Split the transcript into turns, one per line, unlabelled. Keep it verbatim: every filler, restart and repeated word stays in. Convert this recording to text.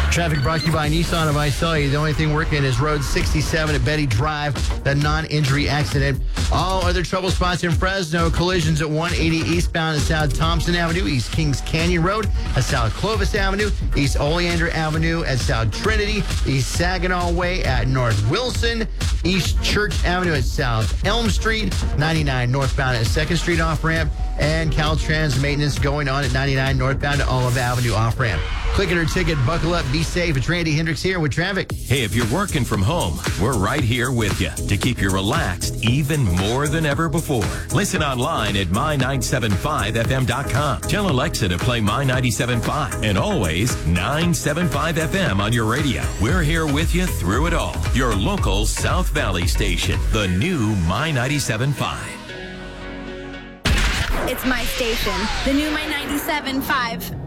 Traffic brought to you by Nissan of Visalia. The only thing working is Road sixty-seven at Betty Drive, the non-injury accident. All other trouble spots in Fresno, collisions at one eighty eastbound at South Thompson Avenue, East Kings Canyon Road at South Clovis Avenue, East Oleander Avenue at South Trinity, East Saginaw Way at North Wilson, East Church Avenue at South Elm Street, ninety-nine northbound at second Street off-ramp, and Caltrans maintenance going on at ninety-nine northbound at Olive Avenue off-ramp. Click it or ticket, buckle up, be safe. It's Randy Hendricks here with traffic.
Hey, if you're working from home, we're right here with you to keep you relaxed even more than ever before. Listen online at my nine seven five f m dot com. Tell Alexa to play My ninety-seven point five and always nine seven five F M on your radio. We're here with you through it all. Your local South Valley station, the new My ninety-seven point five.
It's my station, the new My ninety-seven point five.